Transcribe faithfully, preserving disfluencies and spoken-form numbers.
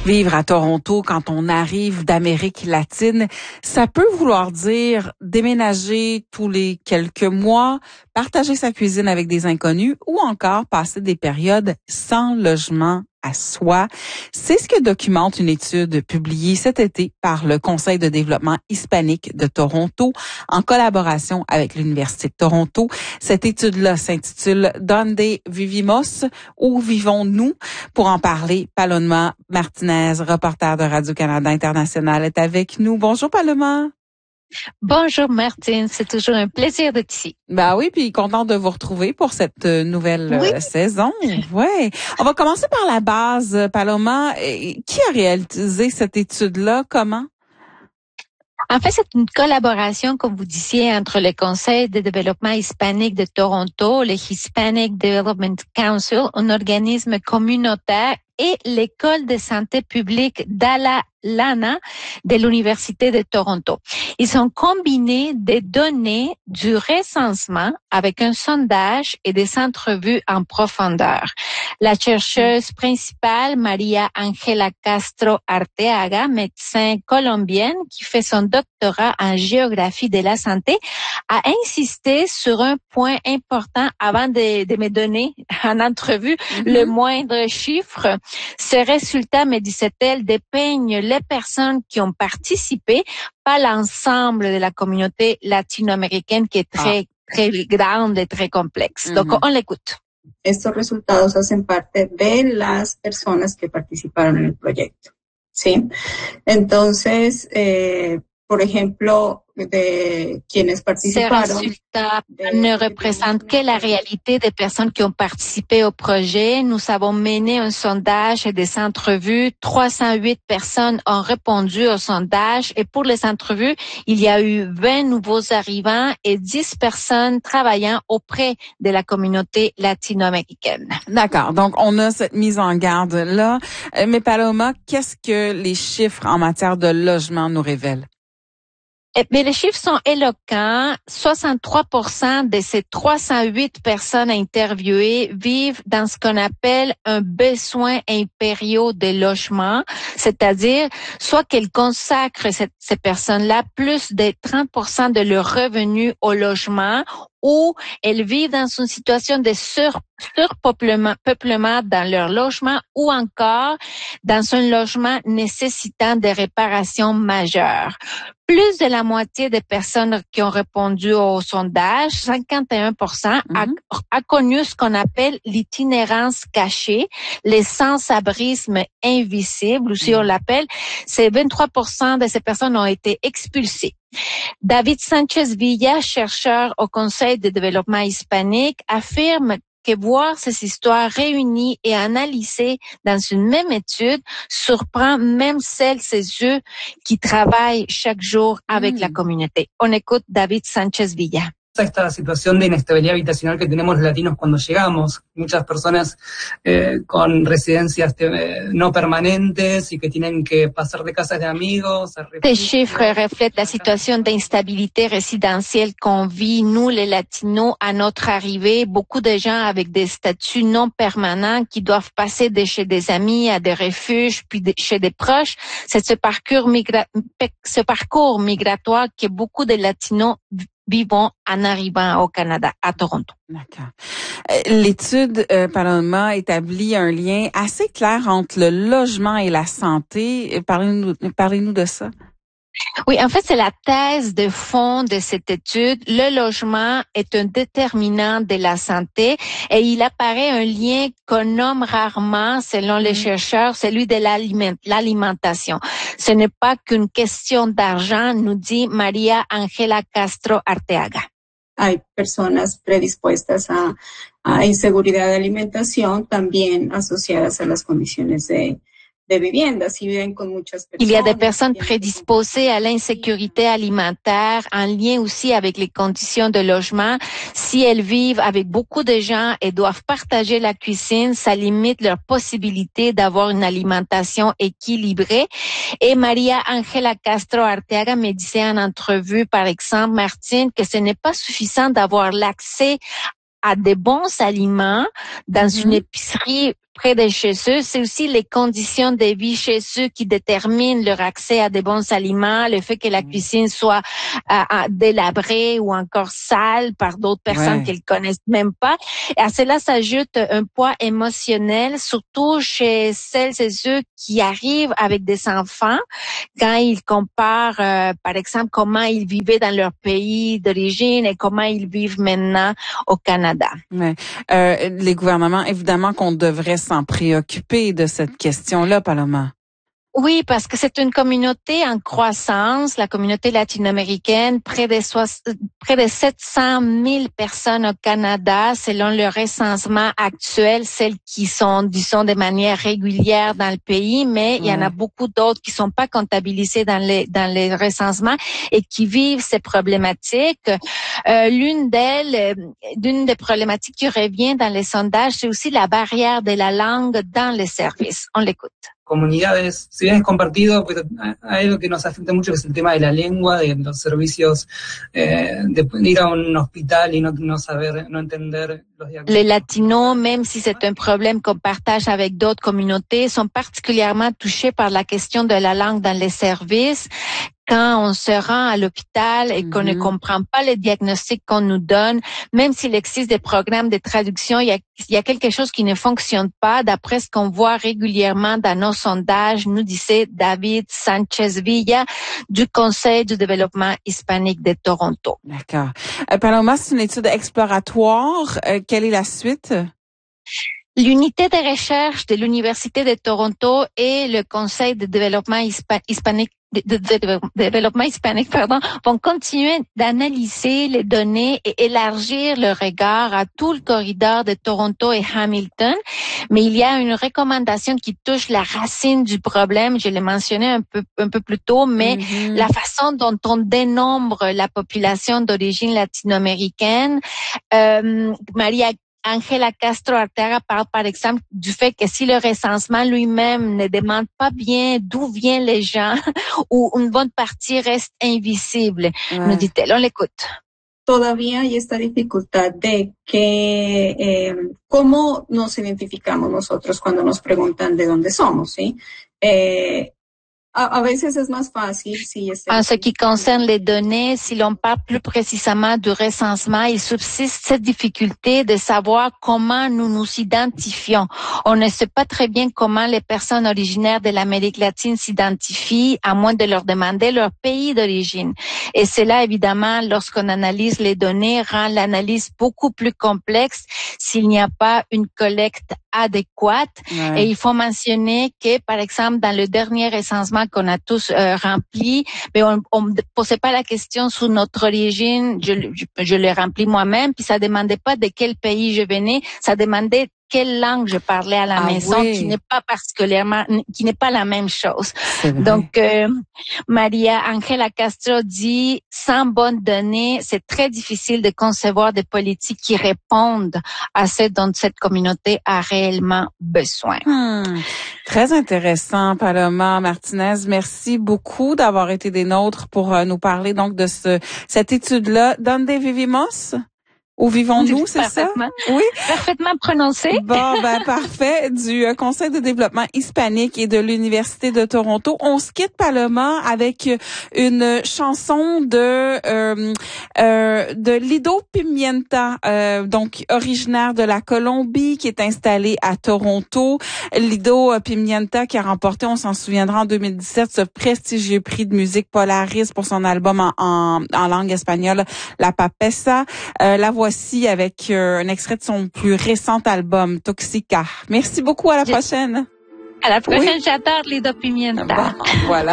Vivre à Toronto quand on arrive d'Amérique latine, ça peut vouloir dire déménager tous les quelques mois, partager sa cuisine avec des inconnus ou encore passer des périodes sans logement à soi. C'est ce que documente une étude publiée cet été par le Conseil de développement hispanique de Toronto en collaboration avec l'Université de Toronto. Cette étude-là s'intitule Donde Vivimos? Où vivons-nous? Pour en parler, Paloma Martinez, reporter de Radio-Canada International, est avec nous. Bonjour Paloma. Bonjour Martine, c'est toujours un plaisir d'être ici. Ben oui, puis content de vous retrouver pour cette nouvelle oui. saison. Ouais. On va commencer par la base, Paloma. Qui a réalisé cette étude-là? Comment? En fait, c'est une collaboration, comme vous disiez, entre le Conseil de développement hispanique de Toronto, le Hispanic Development Council, un organisme communautaire, et l'École de santé publique d'Ala Lana de l'Université de Toronto. Ils ont combiné des données du recensement avec un sondage et des entrevues en profondeur. La chercheuse principale, Maria Angela Castro Arteaga, médecin colombienne qui fait son doctorat en géographie de la santé, a insisté sur un point important avant de, de me donner en entrevue mm-hmm. le moindre chiffre. Ces résultats, me disait-elle, dépeignent les personnes qui ont participé, pas l'ensemble de la communauté latino-américaine qui est très, ah. très grande et très complexe. Mm-hmm. Donc, on l'écoute. Estos resultados hacen parte de las personas que participaron en el proyecto, ¿sí? Entonces, eh, por ejemplo, de quienes participaron. Ces résultats de, ne représentent que la réalité des personnes qui ont participé au projet. Nous avons mené un sondage et des entrevues. trois cent huit personnes ont répondu au sondage et pour les entrevues, il y a eu vingt nouveaux arrivants et dix personnes travaillant auprès de la communauté latino-américaine. D'accord. Donc, on a cette mise en garde-là. Mais Paloma, qu'est-ce que les chiffres en matière de logement nous révèlent? Mais les chiffres sont éloquents. soixante-trois pour cent de ces trois cent huit personnes interviewées vivent dans ce qu'on appelle un besoin impériaux de logement, c'est-à-dire soit qu'elles consacrent cette, ces personnes-là plus de trente pour cent de leurs revenus au logement ou elles vivent dans une situation de sur, surpeuplement peuplement dans leur logement ou encore dans un logement nécessitant des réparations majeures. Plus de la moitié des personnes qui ont répondu au sondage, cinquante et un pour cent, mm-hmm. a, a connu ce qu'on appelle l'itinérance cachée, le sans-abrisme invisible, ou si on l'appelle, c'est vingt-trois pour cent de ces personnes ont été expulsées. David Sanchez Villa, chercheur au Conseil de développement hispanique, affirme que voir ces histoires réunies et analysées dans une même étude surprend même celles et ceux qui travaillent chaque jour avec mm. la communauté. On écoute David Sanchez Villa. Esta situación de inestabilidad habitacional que tenemos los latinos cuando llegamos, muchas personas eh, con residencias eh, no permanentes y que tienen que pasar de casas de amigos. Ces chiffres reflètent la situation d'instabilité résidentielle qu'on vit, nous les latinos, à notre arrivée. Beaucoup de gens avec des statuts non permanents qui doivent passer de chez des amis à des refuges, puis de chez des proches. C'est ce parcours, migra- ce parcours migratoire que beaucoup de latinos vivons en arrivant au Canada, à Toronto. D'accord. L'étude, euh, Paloma, établit un lien assez clair entre le logement et la santé. Parlez-nous, parlez-nous de ça. Oui, en fait, c'est la thèse de fond de cette étude. Le logement est un déterminant de la santé et il apparaît un lien qu'on nomme rarement, selon les chercheurs, celui de l'aliment, l'alimentation. Ce n'est pas qu'une question d'argent, nous dit Maria Angela Castro Arteaga. Hay personas predispuestas a, a inseguridad de alimentación también asociadas a las condiciones de de vivienda, si viven con muchas personas. Il y a des personnes prédisposées à l'insécurité alimentaire en lien aussi avec les conditions de logement. Si elles vivent avec beaucoup de gens et doivent partager la cuisine, ça limite leur possibilité d'avoir une alimentation équilibrée. Et Maria Angela Castro Arteaga me disait en entrevue, par exemple, Martine, que ce n'est pas suffisant d'avoir l'accès à des bons aliments dans mm-hmm. une épicerie près de chez eux. C'est aussi les conditions de vie chez eux qui déterminent leur accès à des bons aliments, le fait que la cuisine soit euh, délabrée ou encore sale par d'autres personnes ouais. qu'ils connaissent même pas. Et à cela s'ajoute un poids émotionnel, surtout chez celles et ceux qui arrivent avec des enfants, quand ils comparent, euh, par exemple, comment ils vivaient dans leur pays d'origine et comment ils vivent maintenant au Canada. Ouais. Euh, les gouvernements, évidemment qu'on devrait s'en préoccuper de cette question-là, Paloma. Oui, parce que c'est une communauté en croissance, la communauté latino-américaine, près de soix... près de sept cent mille personnes au Canada, selon le recensement actuel, celles qui sont, disons, de manière régulière dans le pays, mais ouais. il y en a beaucoup d'autres qui sont pas comptabilisées dans les dans les recensements et qui vivent ces problématiques. Euh, l'une d'elles, l'une des problématiques qui revient dans les sondages, c'est aussi la barrière de la langue dans les services. On l'écoute. Comunidades, si bien es compartido, pues hay algo que nos afecta mucho, que es el tema de la lengua, de los servicios, eh, de ir a un hospital y no, no saber, no entender los diagnósticos. Les latinos, même si c'est un problème qu'on partage avec d'autres communautés, sont particulièrement touchés par la question de la langue dans les services. Quand on se rend à l'hôpital et qu'on mm-hmm. ne comprend pas les diagnostics qu'on nous donne, même s'il existe des programmes de traduction, il y a, il y a quelque chose qui ne fonctionne pas. D'après ce qu'on voit régulièrement dans nos sondages, nous disait David Sanchez Villa du Conseil du développement hispanique de Toronto. D'accord. Euh, Paloma, c'est une étude exploratoire. Euh, quelle est la suite? L'unité de recherche de l'Université de Toronto et le Conseil de développement hispa- hispanique de, de, de, de développement hispanique, pardon, vont continuer d'analyser les données et élargir le regard à tout le corridor de Toronto et Hamilton. Mais il y a une recommandation qui touche la racine du problème. Je l'ai mentionné un peu, un peu plus tôt, mais mm-hmm. la façon dont on dénombre la population d'origine latino-américaine. Euh, Maria Angela Castro Arteaga parle par exemple du fait que si le recensement lui-même ne demande pas bien d'où viennent les gens ou une bonne partie reste invisible, ouais. nous dit-elle. On l'écoute. Todavía hay esta dificultad de que eh, cómo nos identificamos nosotros cuando nos preguntan de dónde somos, ¿sí? Eh, A, a veces es más fácil si este... En ce qui concerne les données, si l'on parle plus précisément du recensement, il subsiste cette difficulté de savoir comment nous nous identifions. On ne sait pas très bien comment les personnes originaires de l'Amérique latine s'identifient, à moins de leur demander leur pays d'origine. Et cela, évidemment, lorsqu'on analyse les données, rend l'analyse beaucoup plus complexe s'il n'y a pas une collecte adéquate. Ouais. Et il faut mentionner que, par exemple, dans le dernier recensement qu'on a tous euh, rempli, mais on ne posait pas la question sur notre origine. Je, je, je l'ai rempli moi-même, puis ça demandait pas de quel pays je venais, ça demandait quelle langue je parlais à la ah maison, oui. qui n'est pas particulièrement, qui n'est pas la même chose. Donc, euh, Maria Angela Castro dit, sans bonnes données, c'est très difficile de concevoir des politiques qui répondent à ce dont cette communauté a réellement besoin. Hmm. Très intéressant, Paloma Martinez. Merci beaucoup d'avoir été des nôtres pour euh, nous parler donc de ce cette étude-là. Donde vivimos? Où vivons-nous, c'est ça? Oui. Parfaitement prononcé. Bon, ben, parfait. Du euh, Conseil de développement hispanique et de l'Université de Toronto. On se quitte, Paloma, avec une chanson de, euh, euh, de Lido Pimienta, euh, donc originaire de la Colombie, qui est installée à Toronto. Lido Pimienta qui a remporté, on s'en souviendra, en deux mille dix-sept, ce prestigieux prix de musique Polaris pour son album en, en, en langue espagnole, La Papessa. Euh, la voici avec euh, un extrait de son plus récent album, Toxica. Merci beaucoup, à la prochaine. À la prochaine, oui. J'adore Lido Pimienta. Bon, voilà.